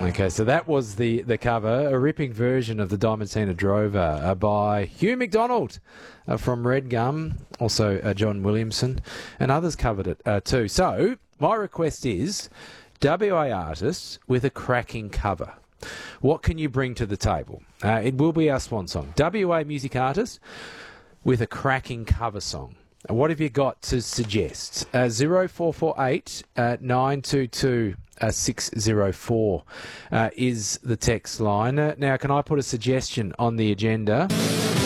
Okay, so that was the cover, a ripping version of the Diamantina Drover by Hugh McDonald from Red Gum, also John Williamson, and others covered it too. So my request is WA artists with a cracking cover. What can you bring to the table? It will be our swan song. WA music artist with a cracking cover song. What have you got to suggest? 0448 922 604 is the text line. Now, can I put a suggestion on the agenda?